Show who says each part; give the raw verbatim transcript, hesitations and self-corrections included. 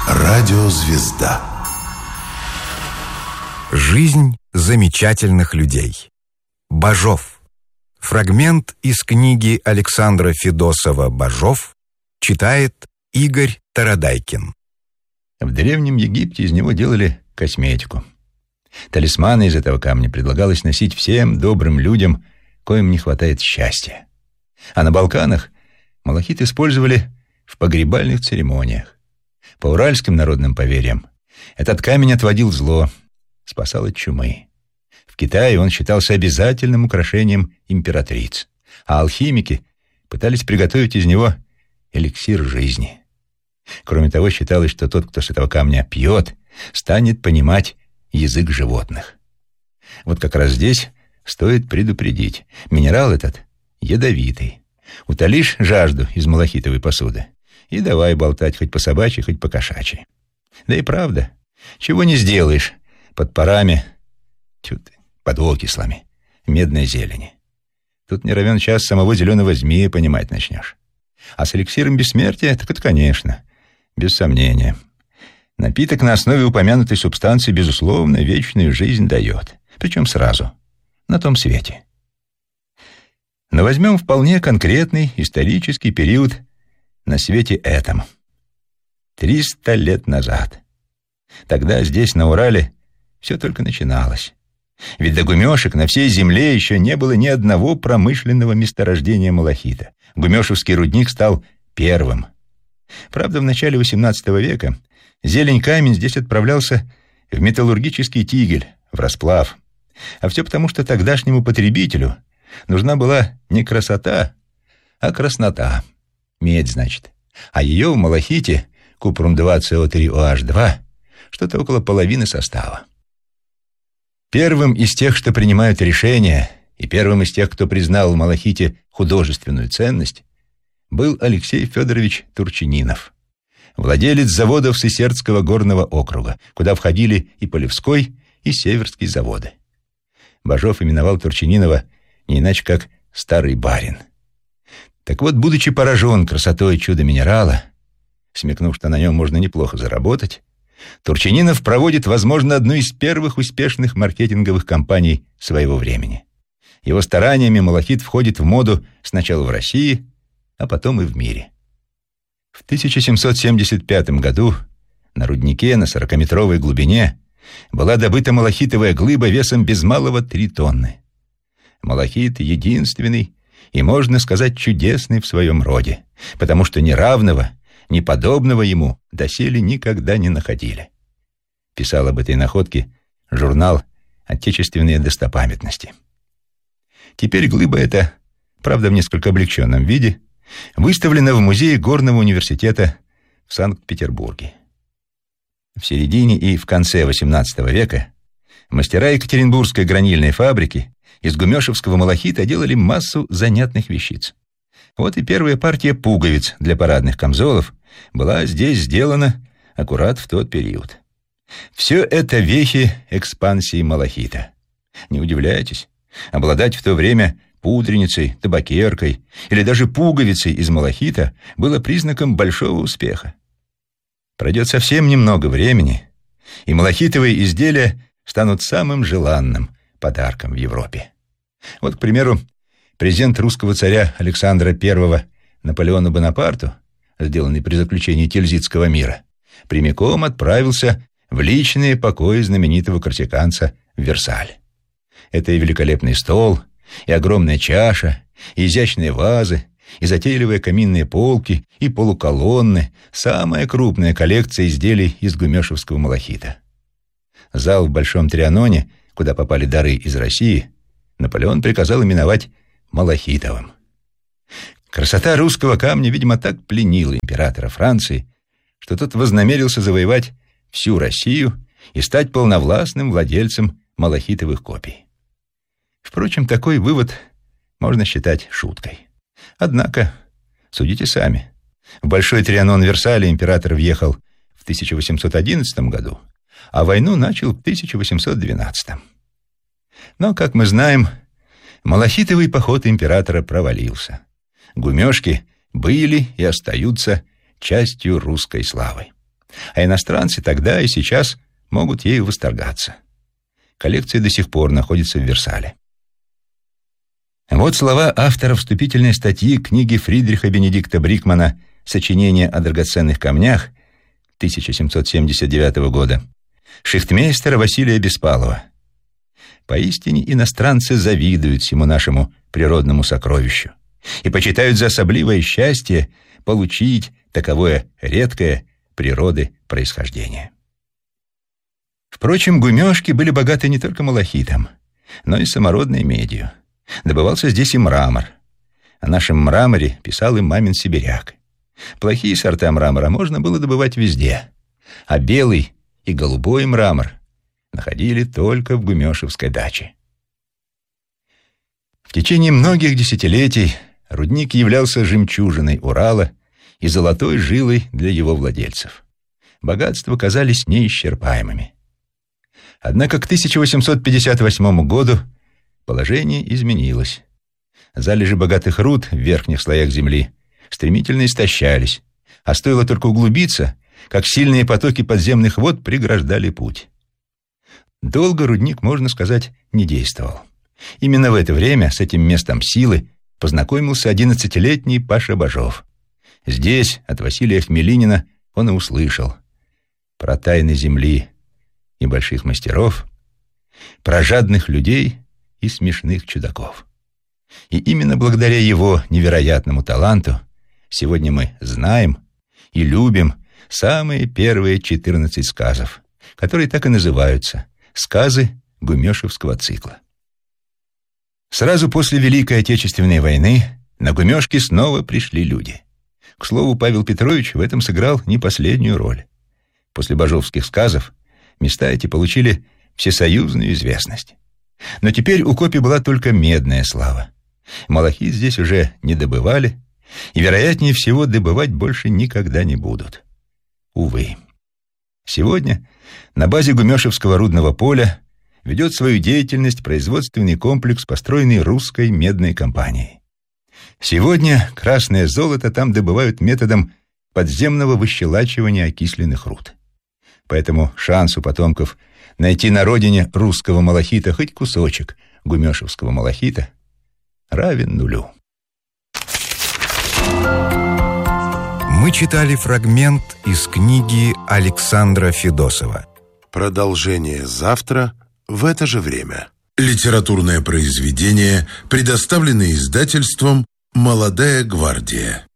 Speaker 1: Радиозвезда.
Speaker 2: Жизнь замечательных людей. Бажов. Фрагмент из книги Александра Федосова «Бажов» читает Игорь Тарадайкин.
Speaker 3: В Древнем Египте из него делали косметику. Талисманы из этого камня предлагалось носить всем добрым людям, коим не хватает счастья. А на Балканах малахит использовали в погребальных церемониях. По уральским народным поверьям этот камень отводил зло, спасал от чумы. В Китае он считался обязательным украшением императриц, а алхимики пытались приготовить из него эликсир жизни. Кроме того, считалось, что тот, кто с этого камня пьет, станет понимать язык животных. Вот как раз здесь стоит предупредить. Минерал этот ядовитый. Утолишь жажду из малахитовой посуды, и давай болтать хоть по собачьи, хоть по кошачьи. Да и правда, чего не сделаешь под парами, тьфу ты, под окислами медной зелени. Тут не равен час самого зеленого змея понимать начнешь. А с эликсиром бессмертия, так это, конечно, без сомнения. Напиток на основе упомянутой субстанции, безусловно, вечную жизнь дает. Причем сразу, на том свете. Но возьмем вполне конкретный исторический период на свете этом. Триста лет назад. Тогда здесь, на Урале, все только начиналось. Ведь до гумешек на всей земле еще не было ни одного промышленного месторождения малахита. Гумешевский рудник стал первым. Правда, в начале восемнадцатого века зелень-камень здесь отправлялся в металлургический тигель, в расплав. А все потому, что тогдашнему потребителю нужна была не красота, а краснота. Медь, значит. А ее в малахите купрум два си о три о аш два что-то около половины состава. Первым из тех, что принимают решения, и первым из тех, кто признал в малахите художественную ценность, был Алексей Федорович Турчининов, владелец заводов Сысертского горного округа, куда входили и Полевской, и Северский заводы. Бажов именовал Турчининова не иначе как «старый барин». Так вот, будучи поражен красотой чудо-минерала, смекнув, что на нем можно неплохо заработать, Турчининов проводит, возможно, одну из первых успешных маркетинговых кампаний своего времени. Его стараниями малахит входит в моду сначала в России, а потом и в мире. В тысяча семьсот семьдесят пятом году на руднике на сорокаметровой глубине была добыта малахитовая глыба весом без малого три тонны. Малахит единственный и, можно сказать, чудесный в своем роде, потому что ни равного, ни подобного ему доселе никогда не находили. Писал об этой находке журнал «Отечественные достопамятности». Теперь глыба эта, правда в несколько облегченном виде, выставлена в музее Горного университета в Санкт-Петербурге. В середине и в конце восемнадцатого века мастера Екатеринбургской гранильной фабрики из гумешевского малахита делали массу занятных вещиц. Вот и первая партия пуговиц для парадных камзолов была здесь сделана аккурат в тот период. Все это вехи экспансии малахита. Не удивляйтесь, обладать в то время пудреницей, табакеркой или даже пуговицей из малахита было признаком большого успеха. Пройдет совсем немного времени, и малахитовые изделия станут самым желанным подарком в Европе. Вот, к примеру, презент русского царя Александра Первого Наполеону Бонапарту, сделанный при заключении Тильзитского мира, прямиком отправился в личные покои знаменитого корсиканца в Версаль. Это и великолепный стол, и огромная чаша, и изящные вазы, и затейливые каминные полки, и полуколонны, самая крупная коллекция изделий из гумешевского малахита. Зал в Большом Трианоне, куда попали дары из России, Наполеон приказал именовать малахитовым. Красота русского камня, видимо, так пленила императора Франции, что тот вознамерился завоевать всю Россию и стать полновластным владельцем малахитовых копий. Впрочем, такой вывод можно считать шуткой. Однако, судите сами. В Большой Трианон Версаля император въехал в тысяча восемьсот одиннадцатом году, а войну начал в тысяча восемьсот двенадцатом. Но, как мы знаем, малахитовый поход императора провалился. Гумешки были и остаются частью русской славы. А иностранцы тогда и сейчас могут ею восторгаться. Коллекция до сих пор находится в Версале. Вот слова автора вступительной статьи книги Фридриха Бенедикта Брикмана «Сочинение о драгоценных камнях» тысяча семьсот семьдесят девятого года, шихтмейстера Василия Беспалова. Поистине иностранцы завидуют всему нашему природному сокровищу и почитают за особливое счастье получить таковое редкое природы происхождение. Впрочем, гумёшки были богаты не только малахитом, но и самородной медью. Добывался здесь и мрамор. О нашем мраморе писал и мамин сибиряк. Плохие сорта мрамора можно было добывать везде, а белый и голубой мрамор находили только в Гумёшевской даче. В течение многих десятилетий рудник являлся жемчужиной Урала и золотой жилой для его владельцев. Богатства казались неисчерпаемыми. Однако к тысяча восемьсот пятьдесят восьмому году положение изменилось. Залежи богатых руд в верхних слоях земли стремительно истощались, а стоило только углубиться, как сильные потоки подземных вод преграждали путь. Долго рудник, можно сказать, не действовал. Именно в это время с этим местом силы познакомился одиннадцатилетний Паша Бажов. Здесь, от Василия Хмелинина, он и услышал про тайны земли и больших мастеров, про жадных людей и смешных чудаков. И именно благодаря его невероятному таланту сегодня мы знаем и любим самые первые четырнадцать сказов, которые так и называются «Сказы Гумёшевского цикла». Сразу после Великой Отечественной войны на Гумёшки снова пришли люди. К слову, Павел Петрович в этом сыграл не последнюю роль. После бажовских сказов места эти получили всесоюзную известность. Но теперь у копий была только медная слава. Малахит здесь уже не добывали, и, вероятнее всего, добывать больше никогда не будут. Увы. Сегодня на базе Гумёшевского рудного поля ведет свою деятельность производственный комплекс, построенный русской медной компанией. Сегодня красное золото там добывают методом подземного выщелачивания окисленных руд. Поэтому шанс у потомков найти на родине русского малахита хоть кусочек гумёшевского малахита равен нулю.
Speaker 2: Мы читали фрагмент из книги Александра Федосова.
Speaker 1: Продолжение завтра в это же время. Литературное произведение, предоставленное издательством «Молодая гвардия».